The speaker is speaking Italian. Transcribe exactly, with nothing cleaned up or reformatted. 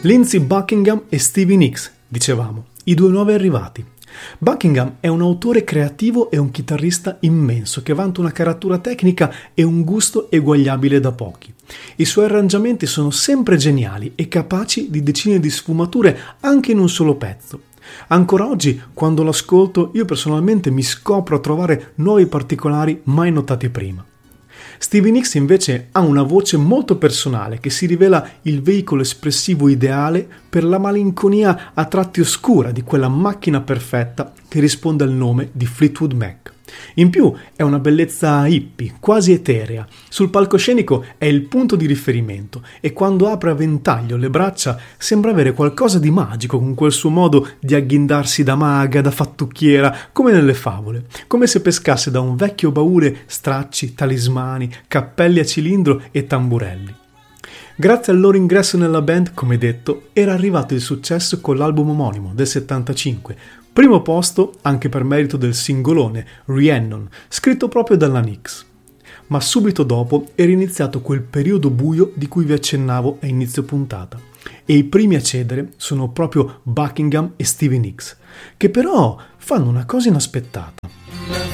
Lindsey Buckingham e Stevie Nicks, dicevamo, i due nuovi arrivati. Buckingham è un autore creativo e un chitarrista immenso che vanta una caratura tecnica e un gusto eguagliabile da pochi. I suoi arrangiamenti sono sempre geniali e capaci di decine di sfumature anche in un solo pezzo. Ancora oggi, quando lo ascolto, io personalmente mi scopro a trovare nuovi particolari mai notati prima. Stevie Nicks invece ha una voce molto personale che si rivela il veicolo espressivo ideale per la malinconia a tratti oscura di quella macchina perfetta che risponde al nome di Fleetwood Mac. In più è una bellezza hippie, quasi eterea. Sul palcoscenico è il punto di riferimento e quando apre a ventaglio le braccia sembra avere qualcosa di magico con quel suo modo di agghindarsi da maga, da fattucchiera, come nelle favole, come se pescasse da un vecchio baule stracci, talismani, cappelli a cilindro e tamburelli. Grazie al loro ingresso nella band, come detto, era arrivato il successo con l'album omonimo del settantacinque, primo posto anche per merito del singolone Rhiannon, scritto proprio dalla Nicks. Ma subito dopo era iniziato quel periodo buio di cui vi accennavo a inizio puntata, e i primi a cedere sono proprio Buckingham e Stevie Nicks, che però fanno una cosa inaspettata.